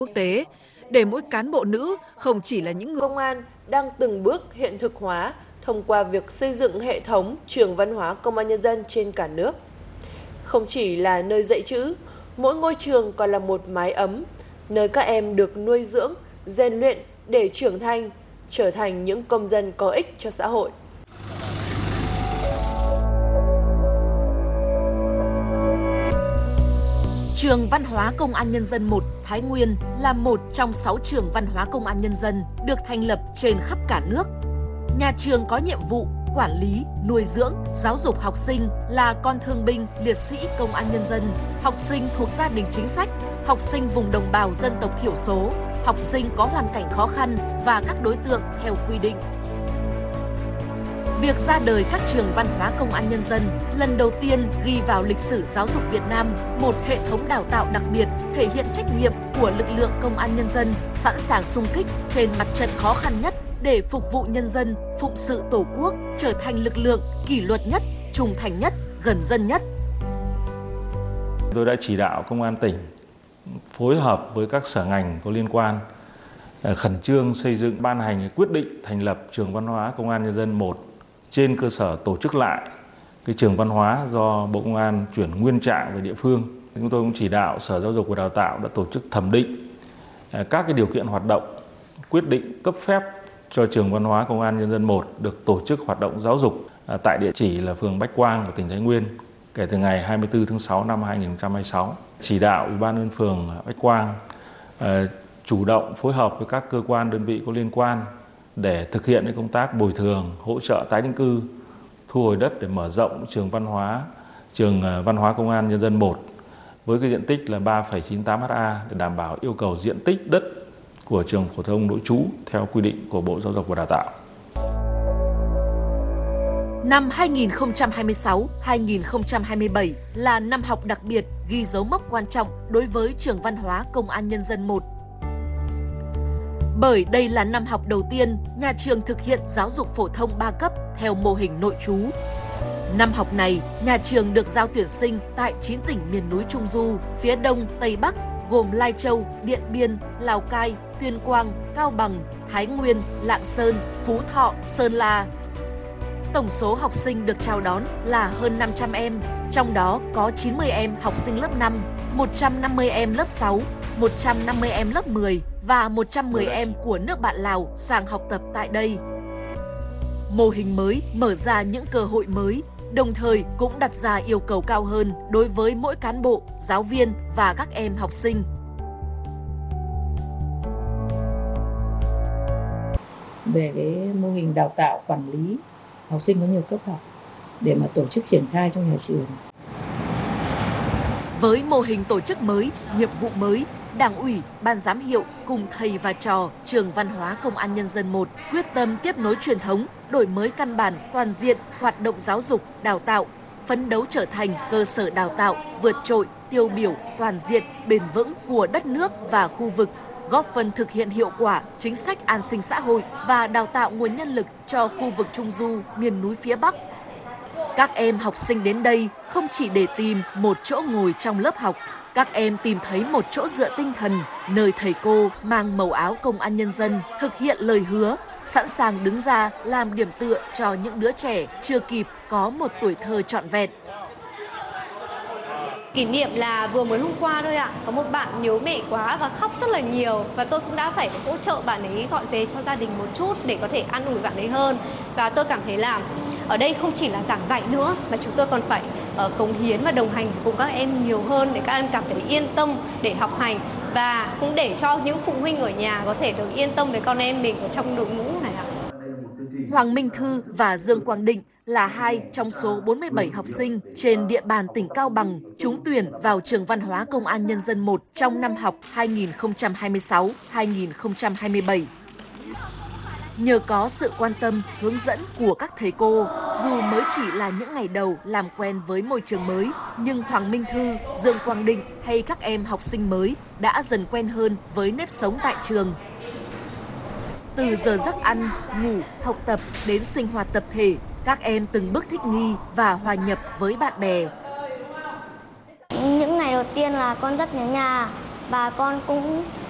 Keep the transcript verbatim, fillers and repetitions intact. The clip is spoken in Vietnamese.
quốc tế, để mỗi cán bộ nữ không chỉ là những người công an đang từng bước hiện thực hóa thông qua việc xây dựng hệ thống trường văn hóa công an nhân dân trên cả nước. Không chỉ là nơi dạy chữ, mỗi ngôi trường còn là một mái ấm, nơi các em được nuôi dưỡng, rèn luyện để trưởng thành, trở thành những công dân có ích cho xã hội. Trường Văn hóa Công an Nhân dân một Thái Nguyên là một trong sáu trường văn hóa công an nhân dân được thành lập trên khắp cả nước. Nhà trường có nhiệm vụ quản lý, nuôi dưỡng, giáo dục học sinh là con thương binh, liệt sĩ công an nhân dân, học sinh thuộc gia đình chính sách, học sinh vùng đồng bào dân tộc thiểu số, học sinh có hoàn cảnh khó khăn và các đối tượng theo quy định. Việc ra đời các trường văn hóa công an nhân dân lần đầu tiên ghi vào lịch sử giáo dục Việt Nam một hệ thống đào tạo đặc biệt thể hiện trách nhiệm của lực lượng công an nhân dân sẵn sàng xung kích trên mặt trận khó khăn nhất để phục vụ nhân dân, phụng sự Tổ quốc, trở thành lực lượng kỷ luật nhất, trung thành nhất, gần dân nhất. Tôi đã chỉ đạo Công an tỉnh phối hợp với các sở ngành có liên quan khẩn trương xây dựng ban hành quyết định thành lập trường văn hóa Công an Nhân dân một trên cơ sở tổ chức lại cái trường văn hóa do Bộ Công an chuyển nguyên trạng về địa phương. Chúng tôi cũng chỉ đạo Sở Giáo dục và Đào tạo đã tổ chức thẩm định các cái điều kiện hoạt động, quyết định cấp phép cho trường văn hóa Công an Nhân dân một được tổ chức hoạt động giáo dục tại địa chỉ là phường Bách Quang của tỉnh Thái Nguyên kể từ ngày hai mươi tư tháng sáu năm hai nghìn không trăm hai mươi sáu. Chỉ đạo Ủy ban nhân dân phường Bách Quang chủ động phối hợp với các cơ quan đơn vị có liên quan để thực hiện công tác bồi thường, hỗ trợ tái định cư, thu hồi đất để mở rộng trường văn hóa, trường văn hóa Công an Nhân dân một với cái diện tích là ba phẩy chín tám ha để đảm bảo yêu cầu diện tích đất của trường phổ thông nội trú theo quy định của Bộ Giáo dục và Đào tạo. Năm hai nghìn không trăm hai mươi sáu hai nghìn không trăm hai mươi bảy là năm học đặc biệt ghi dấu mốc quan trọng đối với trường văn hóa Công an Nhân dân một. Bởi đây là năm học đầu tiên nhà trường thực hiện giáo dục phổ thông ba cấp theo mô hình nội trú. Năm học này, nhà trường được giao tuyển sinh tại chín tỉnh miền núi Trung Du, phía Đông, Tây Bắc gồm Lai Châu, Điện Biên, Lào Cai, Tuyên Quang, Cao Bằng, Thái Nguyên, Lạng Sơn, Phú Thọ, Sơn La. Tổng số học sinh được chào đón là hơn năm trăm em, trong đó có chín mươi em học sinh lớp năm, một trăm năm mươi em lớp sáu, một trăm năm mươi em lớp mười và một trăm mười em của nước bạn Lào sang học tập tại đây. Mô hình mới mở ra những cơ hội mới, đồng thời cũng đặt ra yêu cầu cao hơn đối với mỗi cán bộ, giáo viên và các em học sinh. Về cái mô hình đào tạo quản lý học sinh có nhiều cấp học để mà tổ chức triển khai trong nhà trường. Với mô hình tổ chức mới, nhiệm vụ mới, Đảng ủy, Ban giám hiệu cùng thầy và trò trường văn hóa Công an Nhân dân một quyết tâm tiếp nối truyền thống, đổi mới căn bản toàn diện hoạt động giáo dục, đào tạo, phấn đấu trở thành cơ sở đào tạo vượt trội, tiêu biểu, toàn diện, bền vững của đất nước và khu vực, góp phần thực hiện hiệu quả chính sách an sinh xã hội và đào tạo nguồn nhân lực cho khu vực Trung Du, miền núi phía Bắc. Các em học sinh đến đây không chỉ để tìm một chỗ ngồi trong lớp học, các em tìm thấy một chỗ dựa tinh thần, nơi thầy cô mang màu áo Công an Nhân dân thực hiện lời hứa, sẵn sàng đứng ra làm điểm tựa cho những đứa trẻ chưa kịp có một tuổi thơ trọn vẹn. Kỷ niệm là vừa mới hôm qua thôi ạ, có một bạn nhớ mẹ quá và khóc rất là nhiều và tôi cũng đã phải hỗ trợ bạn ấy gọi về cho gia đình một chút để có thể an ủi bạn ấy hơn. Và tôi cảm thấy là ở đây không chỉ là giảng dạy nữa mà chúng tôi còn phải uh, cống hiến và đồng hành cùng các em nhiều hơn để các em cảm thấy yên tâm để học hành và cũng để cho những phụ huynh ở nhà có thể được yên tâm với con em mình ở trong đội ngũ này ạ. Hoàng Minh Thư và Dương Quang Định là hai trong số bốn mươi bảy học sinh trên địa bàn tỉnh Cao Bằng trúng tuyển vào trường văn hóa Công an Nhân dân một trong năm học hai nghìn không trăm hai mươi sáu hai nghìn không trăm hai mươi bảy. Nhờ có sự quan tâm, hướng dẫn của các thầy cô, dù mới chỉ là những ngày đầu làm quen với môi trường mới, nhưng Hoàng Minh Thư, Dương Quang Định hay các em học sinh mới đã dần quen hơn với nếp sống tại trường. Từ giờ giấc ăn, ngủ, học tập đến sinh hoạt tập thể, các em từng bước thích nghi và hòa nhập với bạn bè. Những ngày đầu tiên là con rất nhớ nhà và con cũng